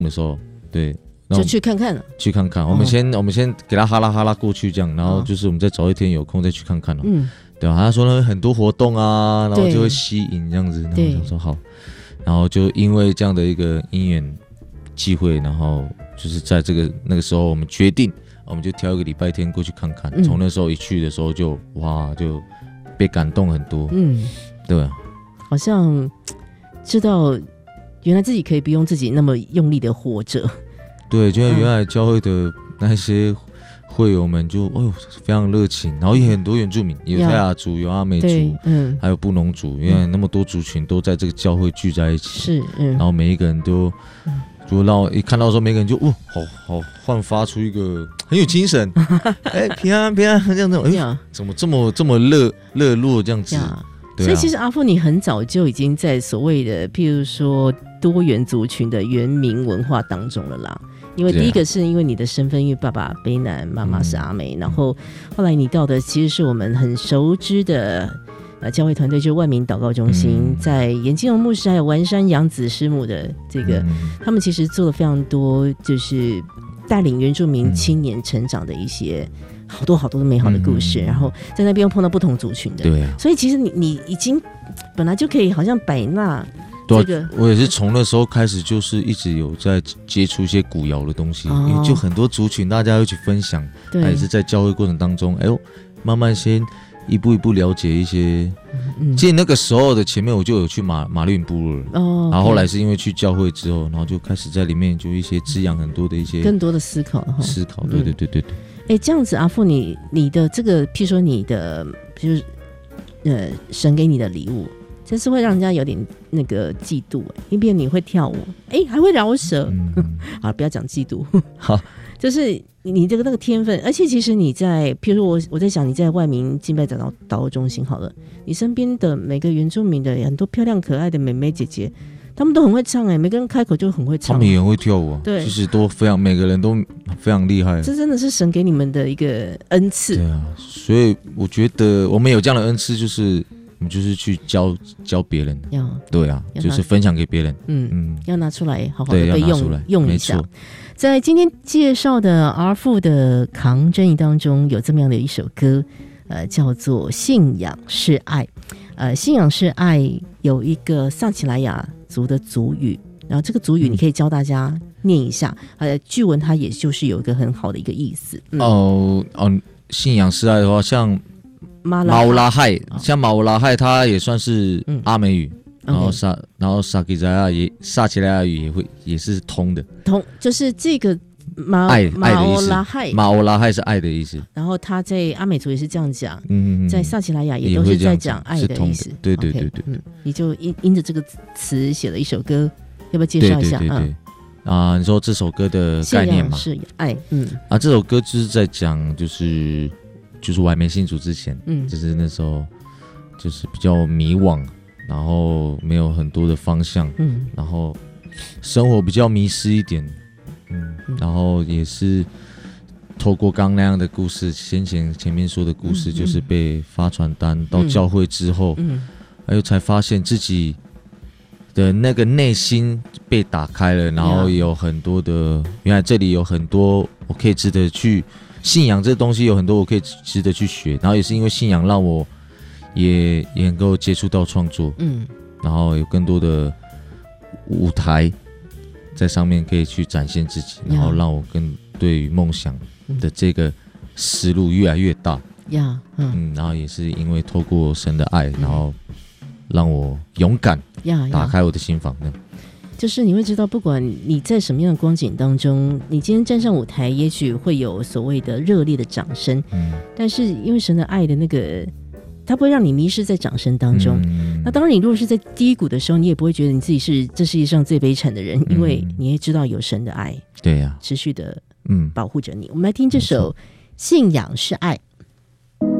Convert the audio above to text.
的时候，对， 就去看看了， 去看看。我们先给他哈拉过去这样，然后就是我们再找一天有空再去看看了。对吧？他说呢很多活动啊，然后就会吸引这样子，然后我想说好，然后就因为这样的一个因缘机会，然后就是在那个时候，我们决定，我们就挑一个礼拜天过去看看。从那时候一去的时候就就被感动很多，对啊， 好像知道原来自己可以不用自己那么用力的活着。 对，就原来教会的那些会友们就非常热情，然后也很多原住民，有泰雅族，有阿美族，还有布农族，因为那么多族群都在这个教会聚在一起，是，然后每一个人都，就让我一看到的时候，每个人就好焕发出一个很有精神，平安这样子，怎么这么热络这样子？对啊， 所以其实阿富你很早就已经在所谓的譬如说多元族群的原民文化当中了啦。因为第一个是因为你的身份，因为爸爸卑南，妈妈是阿美，然后后来你到的其实是我们很熟知的教会团队，就是万民祷告中心，在严金龙牧师还有丸山洋子师母的这个，他们其实做了非常多，就是带领原住民青年成长的一些好多的美好的故事，然后在那边又碰到不同族群的， 对啊， 所以其实你已经本来就可以好像百纳。 我也是从那时候开始，就是一直有在接触一些古谣的东西，因为就很多族群大家一起分享，也是在教会过程当中，慢慢先一步一步了解一些。其实那个时候的前面我就有去马律部落了，然后后来是因为去教会之后，然后就开始在里面就一些滋养很多的一些更多的思考，对。这样子，阿富你的这个，譬如说你的，就是神给你的礼物。真是会让人家有点那个嫉妒，因为你会跳舞，还会饶舌，好，不要讲嫉妒， 好， 就是你这个那个天分，而且其实你在，譬如说我在想你在万民敬拜祷告中心好了，你身边的每个原住民的很多漂亮可爱的妹妹姐姐，他们都很会唱每个人开口就很会唱， 他们也很会跳舞， 对， 其实都非常每个人都非常厉害， 这真的是神给你们的一个恩赐， 对啊，所以我觉得我们有这样的恩赐，就是我们就是去教别人，对啊，就是分享给别人， 要拿出来好好的被用一下。在今天介绍的 R 父的扛正义当中，有这么样的一首歌，叫做《信仰是爱》。信仰是爱有一个萨奇莱雅族的族语，然后这个族语你可以教大家念一下，据闻它也就是有一个很好的一个意思。 信仰是爱的话，像马乌拉亥，像马乌拉亥，它也算是阿美语，然后萨奇莱雅语也是通的， 就是这个马欧拉亥， 马欧拉亥是爱的意思。 然后他在阿美族也是这样讲，在萨奇莱雅也都是在讲爱的意思。 对， 你就因着这个词写了一首歌，要不要介绍一下？ 对。你说这首歌的概念嘛？ 是爱， 这首歌就是在讲就是我还没信主之前，就是那时候就是比较迷惘，然后没有很多的方向，然后生活比较迷失一点，然后也是透过刚那样的故事，前面说的故事，就是被发传单到教会之后，才发现自己的那个内心被打开了，然后有很多的，原来这里有很多我可以值得去。信仰这东西有很多我可以值得去学，然后也是因为信仰让我也能够接触到创作，然后有更多的舞台在上面可以去展现自己，然后让我更对于梦想的这个思路越来越大，然后也是因为透过神的爱，然后让我勇敢打开我的心房。 就是你会知道，不管你在什么样的光景当中，你今天站上舞台，也许会有所谓的热烈的掌声，但是因为神的爱的那个，它不会让你迷失在掌声当中。那当然，你如果是在低谷的时候，你也不会觉得你自己是这世界上最悲惨的人，因为你会知道有神的爱， 对呀， 持续的保护着你。我们来听这首《信仰是爱》。